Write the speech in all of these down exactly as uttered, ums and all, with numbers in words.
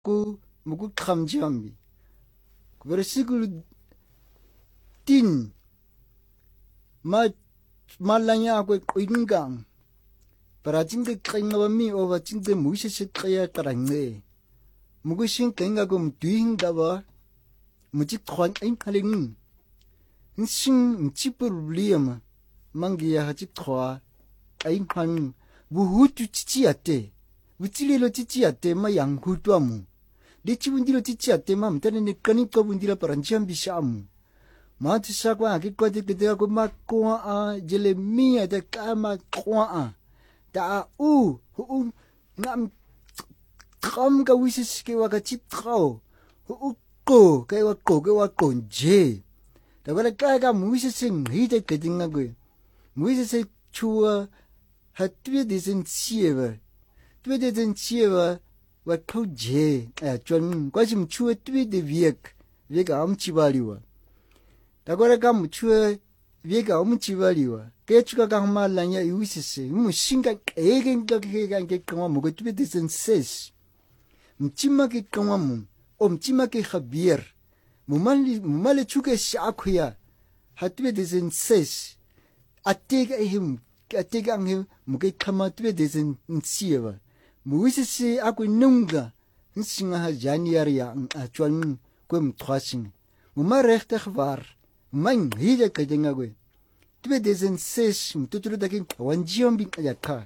ku muku khamjambi versículo tin ma malanya ko ingang para tinga kringa mi over tinga mushi shikya tarangwe mugu shin kenga ko mtuinga ba muji khwan in khaling shin mchi problem mangia haji khwa ai khan buhutu chichiate butililo chichiate mayang hutwamu dichibundilo chichiate mam tane ne kanito bundila paranjambi shamu mati sakwa akikwati kitea ko makwa a Jeremia de kama kwa da u u ngam kam ka wisis ke wakati trao u ko ke wa ko ke wa konje da wala ka ka wisis sing hide kedinga go wisis chua hatwe disen chieva twe disen chieva wa koje a chon kwasim chua twe de viek viek am chibaliwa da wala ka chua viek am chibaliwa ke chuka ka malanya wisis mu singa egen ka ke ka ke kama mo twe disen ses mchimake kama mu o mchimake khabier mumali mumale chuke shakuya hatwe disen ses atega him atega ngim muke kama twe disen nsieva muwisisi aku nunga nsinga ha january ya achwan kwem twasing muma rechte khwar man hide kadenga gwe twe disen ses mtuturu dakin wanjiombi yakha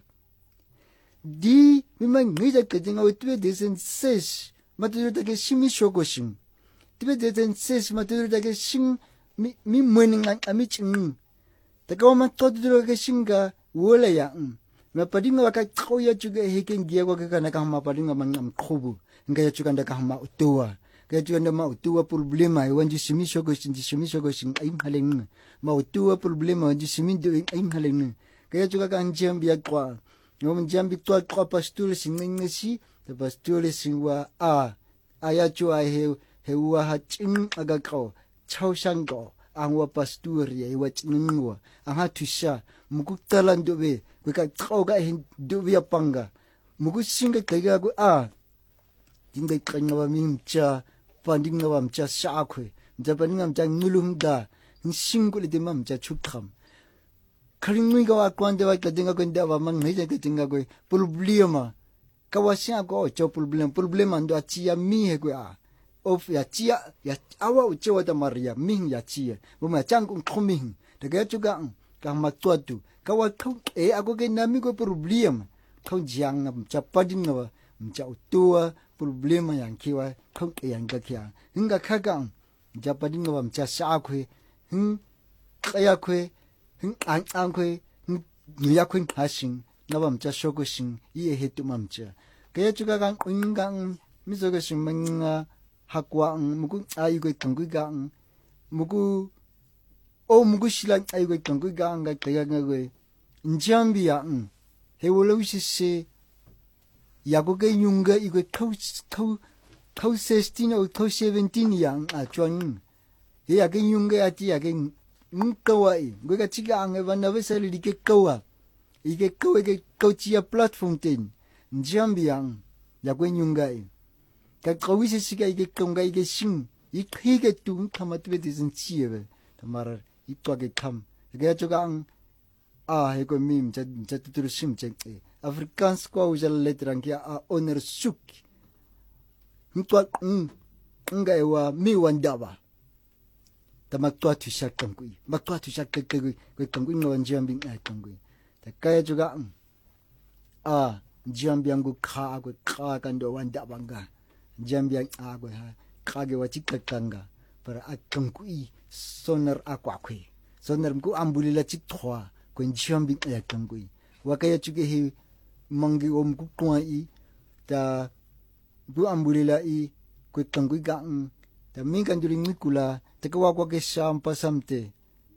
di miman hide kadenga we twe disen ses matuturu dakin shimi shogoshin twe disen ses matuturu dakin shin mi mi mweninga amiching takawama toduro ke shinga wala ya ma padinga waka khoya chuga heken giya ko kana ka ma padinga mangam khobu ngaya chuga ndaka ma utuwa kaya chuga ndama utuwa problema ai wanji simisho go shinji simisho go shin ai haleng ma utuwa problema wanji simindo ai haleng kaya chuga kan jambi akwa ngom jambi to akwa pastor singengesi the pastor singwa a aya chua he hewa ha ching aga kho chaushanggo angwa pastori ai wachningwa anga tusha mukutala ndobe kweka tsoga hindobe panga mukusinga kega go a dinga kanya ba mimcha pandinga ba mcha shakwe japaninga mcha ngulumda nsingule de mamcha chukham kharingui ga kwande ba kadinga kwenda ba man ngai ga dinga go problema kawasya go cho problem problema ndo achia mi he go a of ya chia ya awa uchewa da maria ming ya chia buma changkung khuming daga chuga ka matwatu ka wa khau e ago ke nami ko problem khau jiang ngam chapading wa mcha utua problema yang kiwa khau ke yang ka kya hinga khaga japading wa mcha sa khwe hin kaya khwe hin ang ang khwe ya khwen khasing na ba mcha shogosing iye hetu mamcha kaya chuga gang ungang misoga simanga hakwa mugu aigo tangguga mugu o mugu silang aigo tangguga nga kaya nga njambia hewolowisi yagoge yunga igo kau kau kau sixteen o kau seventeen yang achwan he yage yunga ati yage ngkawai goga chiga anga bana vesali dike kawa ige kawa ge kauchia platform ten njambia yago yunga ka kawisi siga ige konga ige sing ikige tung kamatwe disen chiebe tamara itwage kam ga jogang a hego mim ja ja tuturu sim chengte afrikaans kwa ujal letrang ya a honor suk ntwa ng nga ewa mi wandaba tamatwa tu shakangui matwa tu shakangui ko kangui no njambi a kangui ta kaya juga a njambi yangu kha ko kha kando wandaba nga njambi a ko ha kage wa chikakanga para akangui sonar akwakwe sonar mku ambulila chitwa ko njambi a kangui wakaya chuge he mangi om ku kwa i ta bu ambulila i ko kangui gang ta mingan duri mikula ta kwa kwa ke sampa samte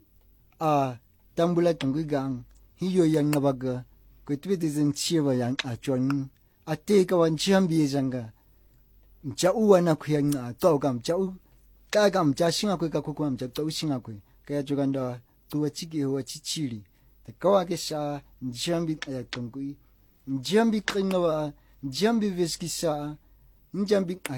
a tambula kangui gang hiyo yang nabaga ko twete zen chiwa yang a chon a te ka wan chambi janga cha uwana khuyang na to gam cha u ka gam cha singa ko ka ko gam cha to singa ko ka joganda tuwa chiki ho chichiri ta kwa ke sa njambi ya kangui njambi kringa wa njambi veskisa njambi